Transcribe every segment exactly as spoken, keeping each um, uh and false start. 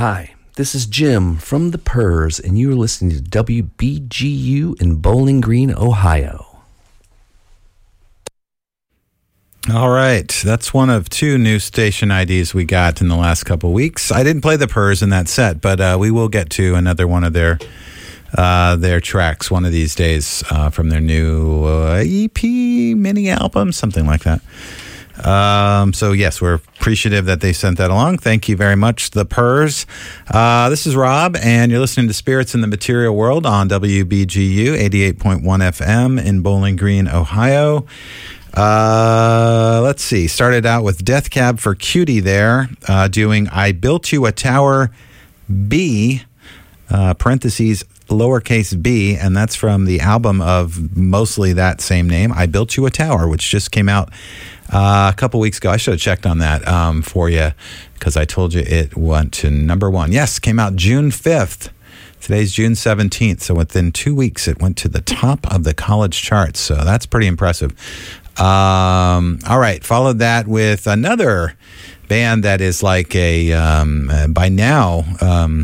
Hi, this is Jim from The Purrs, and you are listening to W B G U in Bowling Green, Ohio. All right, that's one of two new station I Ds we got in the last couple of weeks. I didn't play The Purrs in that set, but uh, we will get to another one of their uh, their tracks one of these days uh, from their new uh, E P, mini album, something like that. Um, so, yes, we're appreciative that they sent that along. Thank you very much, The Purrs. Uh, this is Rob, and you're listening to Spirits in the Material World on W B G U eighty-eight point one F M in Bowling Green, Ohio. Uh, let's see. Started out with Death Cab for Cutie there, uh, doing I Built You a Tower B, uh, parentheses, lowercase b, and that's from the album of mostly that same name, I Built You a Tower, which just came out uh, a couple weeks ago. I should have checked on that um, for you because I told you it went to number one. Yes, came out June fifth. Today's June seventeenth, so within two weeks it went to the top of the college charts, so that's pretty impressive. Um, all right, followed that with another band that is like a, um, uh, by now, um,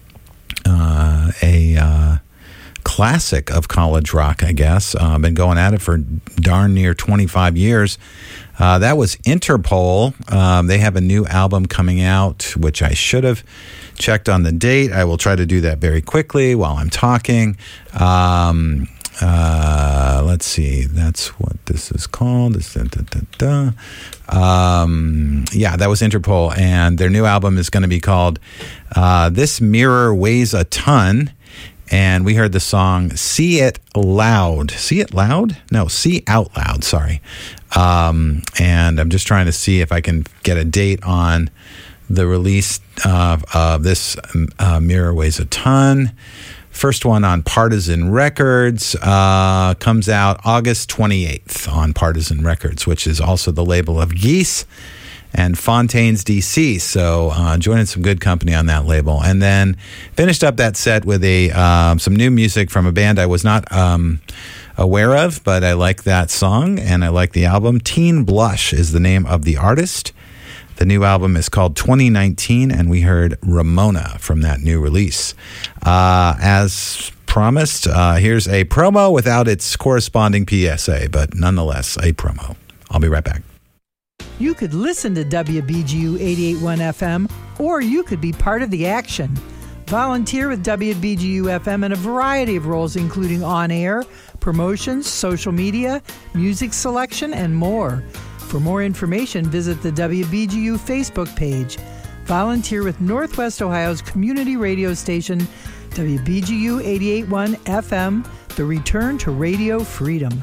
uh, a uh, classic of college rock, I guess. Uh, been going at it for darn near twenty-five years. Uh, that was Interpol. Um, they have a new album coming out, which I should have checked on the date. I will try to do that very quickly while I'm talking. Um, uh, let's see. That's what this is called. This, da, da, da, da. Um, yeah, that was Interpol. And their new album is going to be called uh, This Mirror Weighs a Ton. And we heard the song See It Loud. See It Loud? No, See Out Loud, sorry. Um, and I'm just trying to see if I can get a date on the release of uh, this uh, Mirror Weighs a Ton. First one on Partisan Records uh, comes out August twenty-eighth on Partisan Records, which is also the label of Geese and Fontaines D C. So uh, joining some good company on that label. And then finished up that set with a um, some new music from a band I was not um, aware of, but I like that song and I like the album. Teen Blush is the name of the artist. The new album is called twenty nineteen, and we heard Ramona from that new release. Uh, as promised, uh, here's a promo without its corresponding P S A, but nonetheless, a promo. I'll be right back. You could listen to W B G U eighty-eight point one F M, or you could be part of the action. Volunteer with W B G U F M in a variety of roles, including on-air, promotions, social media, music selection, and more. For more information, visit the W B G U Facebook page. Volunteer with Northwest Ohio's community radio station, W B G U eighty-eight point one F M, the return to radio freedom.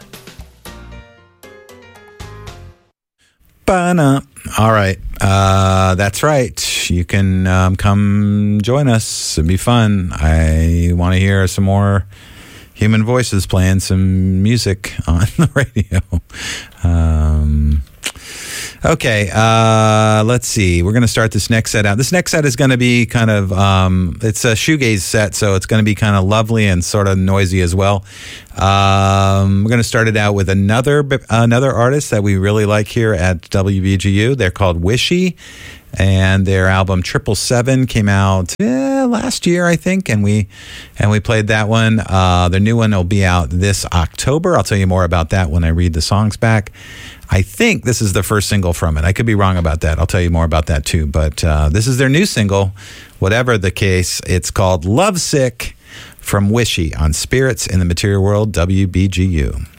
Ba-na. All right. Uh, that's right. You can um, come join us. It'd be fun. I want to hear some more human voices playing some music on the radio. Um, okay, uh, let's see. We're going to start this next set out. This next set is going to be kind of, um, it's a shoegaze set, so it's going to be kind of lovely and sort of noisy as well. Um, we're going to start it out with another another artist that we really like here at W B G U. They're called Wishy. And their album Triple Seven came out eh, last year, I think, and we and we played that one. Uh, their new one will be out this October. I'll tell you more about that when I read the songs back. I think this is the first single from it. I could be wrong about that. I'll tell you more about that too. But uh, this is their new single. Whatever the case, it's called Lovesick from Wishy on Spirits in the Material World, W B G U.